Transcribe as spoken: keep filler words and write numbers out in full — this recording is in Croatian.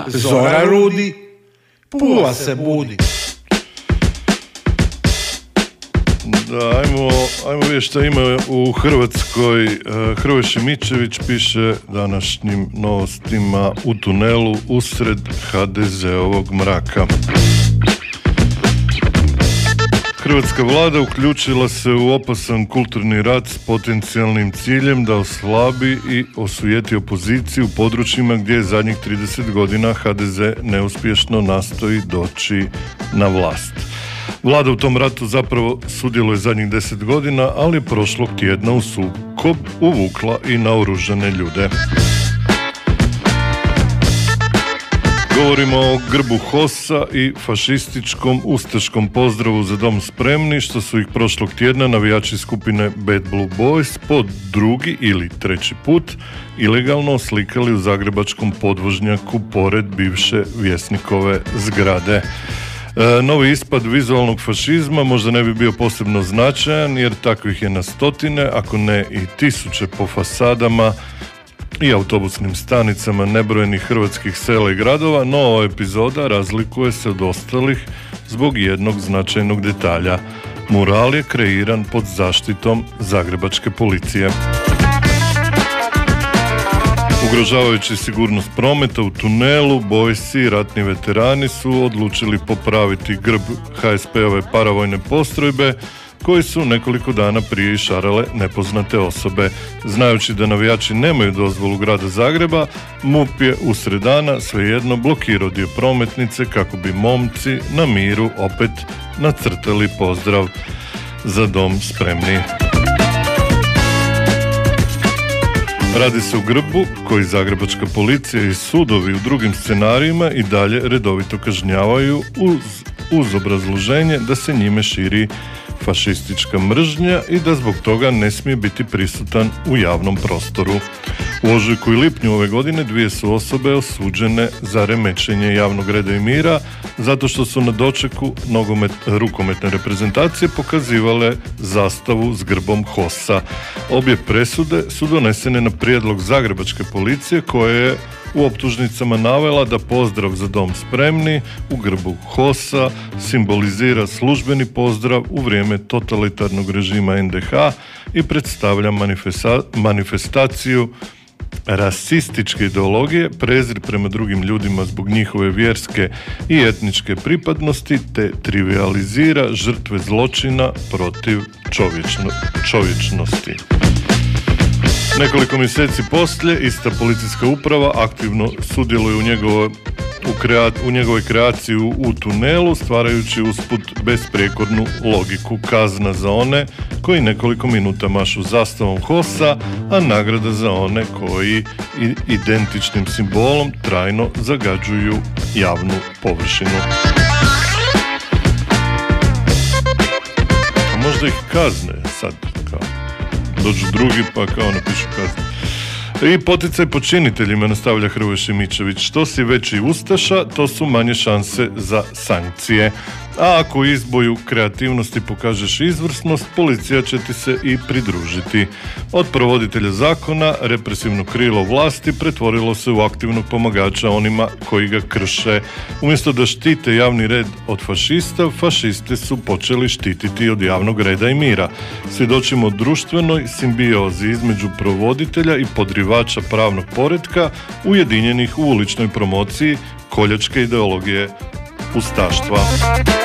Zora rudi, Pula se budi. Da, ajmo, ajmo vidjeti šta ima u Hrvatskoj. Hrvoje Šimičević piše današnjim novostima: u tunelu usred ha de zeovog mraka. Hrvatska vlada uključila se u opasan kulturni rat s potencijalnim ciljem da oslabi i osujeti opoziciju u područjima gdje je zadnjih trideset godina ha de ze neuspješno nastoji doći na vlast. Vlada u tom ratu zapravo sudjeluje zadnjih deset godina, ali je prošlog tjedna u sukob uvukla i naoružane ljude. Govorimo o grbu hosa i fašističkom ustaškom pozdravu Za dom spremni, što su ih prošlog tjedna navijači skupine Bad Blue Boys po drugi ili treći put ilegalno slikali u zagrebačkom podvožnjaku pored bivše Vjesnikove zgrade. E, novi ispad vizualnog fašizma možda ne bi bio posebno značajan, jer takvih je na stotine, ako ne i tisuće po fasadama i autobusnim stanicama nebrojenih hrvatskih sela i gradova, no ova epizoda razlikuje se od ostalih zbog jednog značajnog detalja. Mural je kreiran pod zaštitom zagrebačke policije. Ugrožavajući sigurnost prometa u tunelu, bojsi i ratni veterani su odlučili popraviti grb ha es pe-ove paravojne postrojbe, koji su nekoliko dana prije išarale nepoznate osobe. Znajući da navijači nemaju dozvolu grada Zagreba, MUP je usred dana svejedno blokirao dio prometnice kako bi momci na miru opet nacrtali pozdrav Za dom spremni. Radi se o grbu koji zagrebačka policija i sudovi u drugim scenarijima i dalje redovito kažnjavaju uz, uz obrazloženje da se njime širi fašistička mržnja i da zbog toga ne smije biti prisutan u javnom prostoru. U ožujku i lipnju ove godine dvije su osobe osuđene za remećenje javnog reda i mira zato što su na dočeku nogomet, rukometne reprezentacije pokazivale zastavu s grbom hosa. Obje presude su donesene na prijedlog zagrebačke policije, koja je u optužnicama navela da pozdrav Za dom spremni u grbu hosa simbolizira službeni pozdrav u vrijeme totalitarnog režima en de ha i predstavlja manifesta- manifestaciju rasističke ideologije, prezir prema drugim ljudima zbog njihove vjerske i etničke pripadnosti, te trivializira žrtve zločina protiv čovječno, čovječnosti. Nekoliko mjeseci poslije ista policijska uprava aktivno sudjeluje u njegovoj, u, krea, u njegovoj kreaciji u, u tunelu, stvarajući usput besprijekornu logiku: kazna za one koji nekoliko minuta mašu zastavom hosa, a nagrada za one koji identičnim simbolom trajno zagađuju javnu površinu. A možda ih kazne sad, kao dođu drugi pa kao napišu kaznu. I poticaj počiniteljima, nastavlja Hrvoje Šimičević: što si veći ustaša, to su manje šanse za sankcije. A ako u izboju kreativnosti pokažeš izvrsnost, policija će ti se i pridružiti. Od provoditelja zakona, represivno krilo vlasti pretvorilo se u aktivnog pomagača onima koji ga krše. Umjesto da štite javni red od fašista, fašiste su počeli štititi od javnog reda i mira. Svjedočimo društvenoj simbiozi između provoditelja i podrivača pravnog poretka, ujedinjenih u uličnoj promociji koljačke ideologije ustaštva.